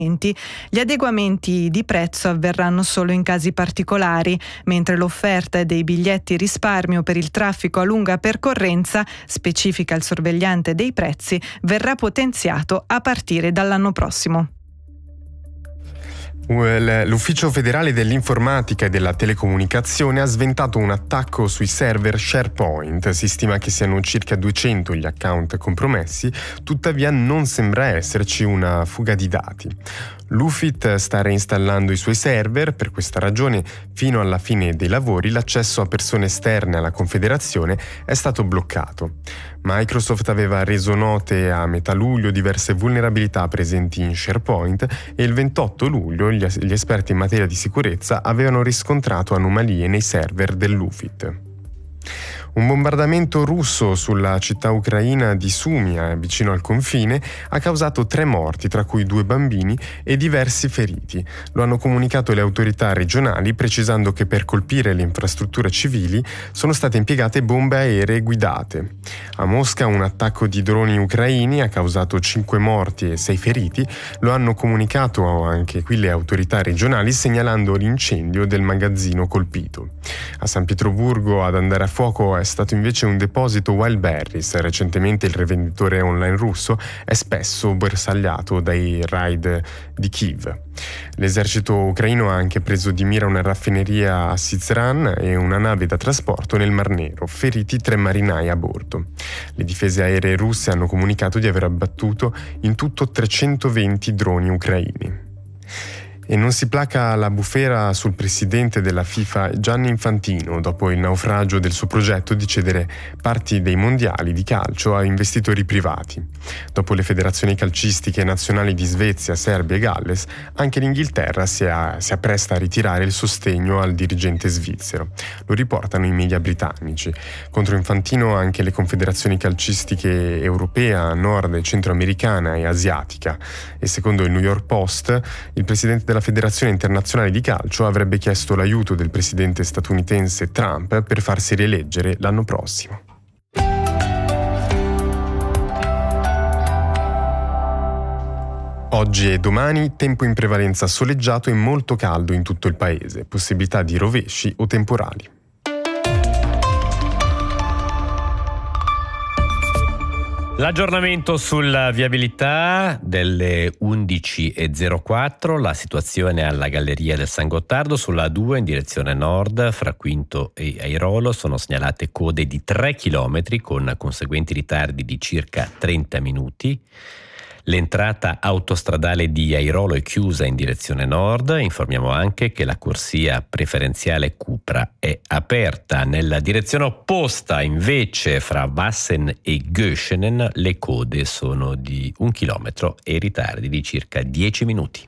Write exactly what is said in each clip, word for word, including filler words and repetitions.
Gli adeguamenti di prezzo avverranno solo in casi particolari, mentre l'offerta dei biglietti risparmio per il traffico a lunga percorrenza, specifica il sorvegliante dei prezzi, verrà potenziato a partire dall'anno prossimo. L'Ufficio federale dell'informatica e della telecomunicazione ha sventato un attacco sui server SharePoint. Si stima che siano circa duecento gli account compromessi, tuttavia non sembra esserci una fuga di dati. L'U F I T sta reinstallando i suoi server, per questa ragione fino alla fine dei lavori l'accesso a persone esterne alla Confederazione è stato bloccato. Microsoft aveva reso note a metà luglio diverse vulnerabilità presenti in SharePoint e il ventotto luglio gli, gli esperti in materia di sicurezza avevano riscontrato anomalie nei server dell'U F I T. Un bombardamento russo sulla città ucraina di Sumia, vicino al confine, ha causato tre morti, tra cui due bambini, e diversi feriti. Lo hanno comunicato le autorità regionali, precisando che per colpire le infrastrutture civili sono state impiegate bombe aeree guidate. A Mosca un attacco di droni ucraini ha causato cinque morti e sei feriti. Lo hanno comunicato anche qui le autorità regionali, segnalando l'incendio del magazzino colpito. A San Pietroburgo ad andare a fuoco è stato invece un deposito Wildberries. Recentemente il rivenditore online russo è spesso bersagliato dai raid di Kiev. L'esercito ucraino ha anche preso di mira una raffineria a Syzran e una nave da trasporto nel Mar Nero, feriti tre marinai a bordo. Le difese aeree russe hanno comunicato di aver abbattuto in tutto trecentoventi droni ucraini. E non si placa la bufera sul presidente della FIFA Gianni Infantino dopo il naufragio del suo progetto di cedere parti dei mondiali di calcio a investitori privati. Dopo le federazioni calcistiche nazionali di Svezia, Serbia e Galles, anche l'Inghilterra si, ha, si appresta a ritirare il sostegno al dirigente svizzero. Lo riportano i media britannici. Contro Infantino anche le confederazioni calcistiche europea, nord e centroamericana e asiatica. E secondo il New York Post, il presidente della Federazione Internazionale di Calcio avrebbe chiesto l'aiuto del presidente statunitense Trump per farsi rieleggere l'anno prossimo. Oggi e domani tempo in prevalenza soleggiato e molto caldo in tutto il paese, possibilità di rovesci o temporali. L'aggiornamento sulla viabilità delle undici e zero quattro, la situazione alla Galleria del San Gottardo sulla A due in direzione nord, fra Quinto e Airolo, sono segnalate code di tre chilometri con conseguenti ritardi di circa trenta minuti. L'entrata autostradale di Airolo è chiusa in direzione nord. Informiamo anche che la corsia preferenziale Cupra è aperta. Nella direzione opposta, invece, fra Wassen e Göschenen, le code sono di un chilometro e ritardi di circa dieci minuti.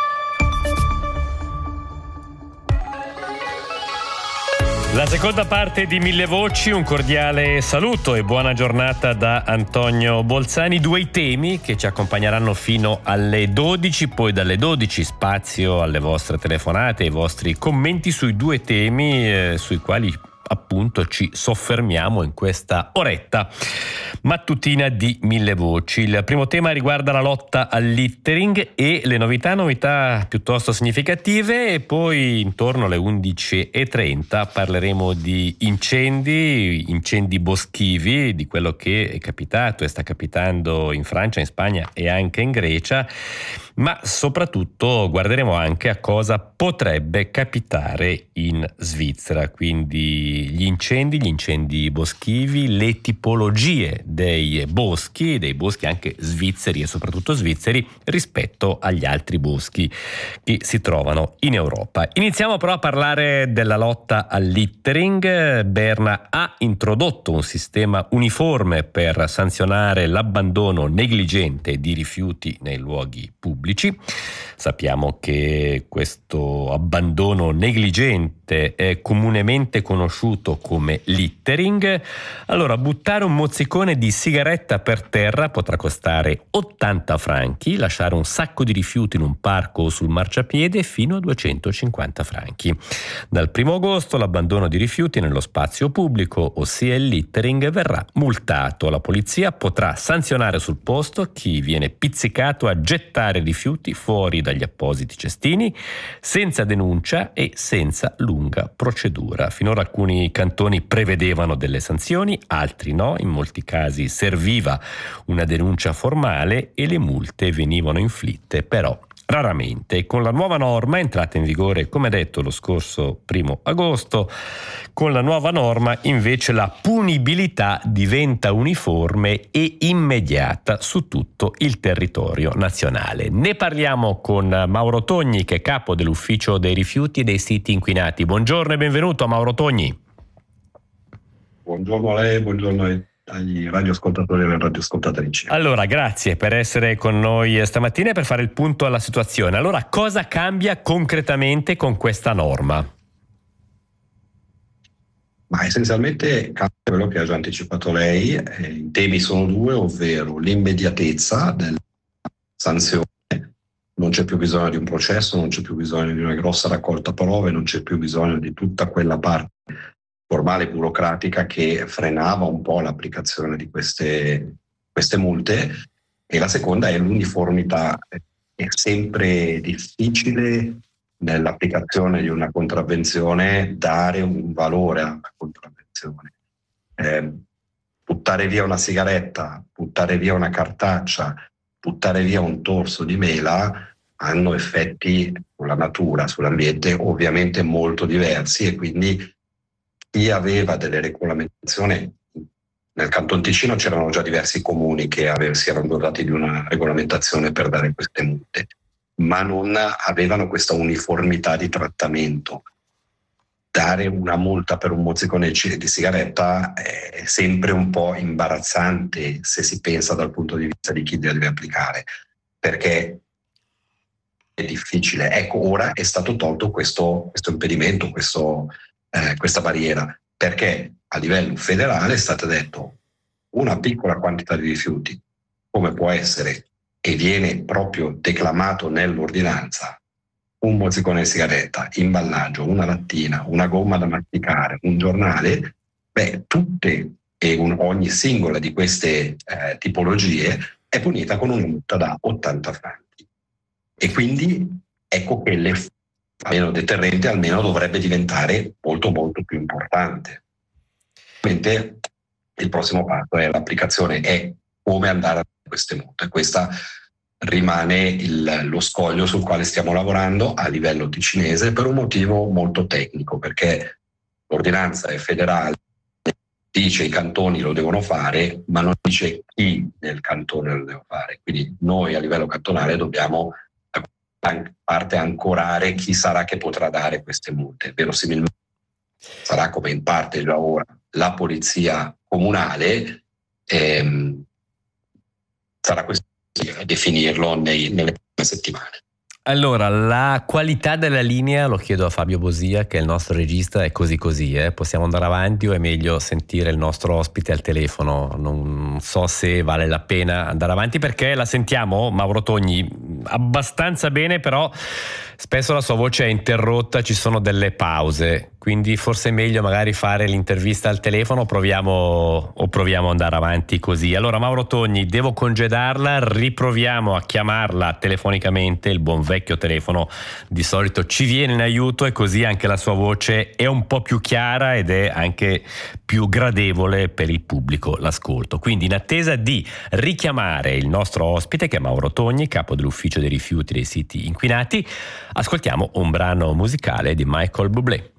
La seconda parte di Mille Voci, un cordiale saluto e buona giornata da Antonio Bolzani. Due temi che ci accompagneranno fino alle dodici, poi dalle dodici spazio alle vostre telefonate, ai vostri commenti sui due temi eh, sui quali appunto ci soffermiamo in questa oretta mattutina di Mille Voci. Il primo tema riguarda la lotta al littering e le novità, novità piuttosto significative, e poi intorno alle undici e trenta parleremo di incendi, incendi boschivi, di quello che è capitato e sta capitando in Francia, in Spagna e anche in Grecia, ma soprattutto guarderemo anche a cosa potrebbe capitare in Svizzera, quindi gli incendi, gli incendi boschivi, le tipologie dei boschi, dei boschi anche svizzeri e soprattutto svizzeri rispetto agli altri boschi che si trovano in Europa. Iniziamo però a parlare della lotta al littering. Berna ha introdotto un sistema uniforme per sanzionare l'abbandono negligente di rifiuti nei luoghi pubblici. Sappiamo che questo abbandono negligente inquinante, è comunemente conosciuto come littering. Allora, buttare un mozzicone di sigaretta per terra potrà costare ottanta franchi, lasciare un sacco di rifiuti in un parco o sul marciapiede fino a duecentocinquanta franchi. Dal primo agosto l'abbandono di rifiuti nello spazio pubblico, ossia il littering, verrà multato. La polizia potrà sanzionare sul posto chi viene pizzicato a gettare rifiuti fuori dagli appositi cestini, senza denuncia e senza lunga procedura. Finora alcuni cantoni prevedevano delle sanzioni, altri no. In molti casi serviva una denuncia formale e le multe venivano inflitte però raramente. Con la nuova norma entrata in vigore, come detto, lo scorso primo agosto, con la nuova norma invece la punibilità diventa uniforme e immediata su tutto il territorio nazionale. Ne parliamo con Mauro Togni, che è capo dell'Ufficio dei rifiuti e dei siti inquinati. Buongiorno e benvenuto a Mauro Togni. Buongiorno a lei, buongiorno a agli radioascoltatori e alle radioascoltatrici. Allora, grazie per essere con noi stamattina e per fare il punto alla situazione. Allora, cosa cambia concretamente con questa norma? Ma essenzialmente cambia quello che ha già anticipato lei. Eh, I temi sono due, ovvero l'immediatezza della sanzione. Non c'è più bisogno di un processo, non c'è più bisogno di una grossa raccolta prove, non c'è più bisogno di tutta quella parte formale e burocratica che frenava un po' l'applicazione di queste, queste multe. E la seconda è l'uniformità. È sempre difficile nell'applicazione di una contravvenzione dare un valore alla contravvenzione. Eh, buttare via una sigaretta, buttare via una cartaccia, buttare via un torso di mela hanno effetti sulla natura, sull'ambiente ovviamente molto diversi, e quindi chi aveva delle regolamentazioni, nel Canton Ticino c'erano già diversi comuni che ave- si erano dotati di una regolamentazione per dare queste multe, ma non avevano questa uniformità di trattamento. Dare una multa per un mozzicone di sigaretta è sempre un po' imbarazzante se si pensa dal punto di vista di chi deve applicare, perché è difficile. Ecco, ora è stato tolto questo, questo impedimento, questo Eh, questa barriera, perché a livello federale è stato detto una piccola quantità di rifiuti, come può essere, e viene proprio declamato nell'ordinanza, un mozzicone di sigaretta, imballaggio, una lattina, una gomma da masticare, un giornale, beh, tutte e un, ogni singola di queste eh, tipologie è punita con una multa da ottanta franchi. E quindi ecco che le almeno deterrente almeno dovrebbe diventare molto molto più importante. Ovviamente il prossimo passo è l'applicazione, è come andare a queste multe. Questa rimane il, lo scoglio sul quale stiamo lavorando a livello ticinese per un motivo molto tecnico, perché l'ordinanza è federale, dice i cantoni lo devono fare, ma non dice chi nel cantone lo deve fare. Quindi noi a livello cantonale dobbiamo parte ancorare chi sarà che potrà dare queste multe. Verosimilmente sarà, come in parte già ora, la polizia comunale. Ehm, sarà questo a definirlo nei, nelle prossime settimane. Allora, la qualità della linea lo chiedo a Fabio Bosia, che è il nostro regista, è così così, eh? Possiamo andare avanti o è meglio sentire il nostro ospite al telefono? Non so se vale la pena andare avanti, perché la sentiamo, Mauro Togni, abbastanza bene, però spesso la sua voce è interrotta, ci sono delle pause, quindi forse è meglio magari fare l'intervista al telefono, proviamo o proviamo ad andare avanti così. Allora, Mauro Togni, devo congedarla, riproviamo a chiamarla telefonicamente, il buon vecchio telefono di solito ci viene in aiuto, e così anche la sua voce è un po' più chiara ed è anche più gradevole per il pubblico l'ascolto. Quindi, in attesa di richiamare il nostro ospite, che è Mauro Togni, capo dell'Ufficio dei rifiuti dei siti inquinati, ascoltiamo un brano musicale di Michael Bublé.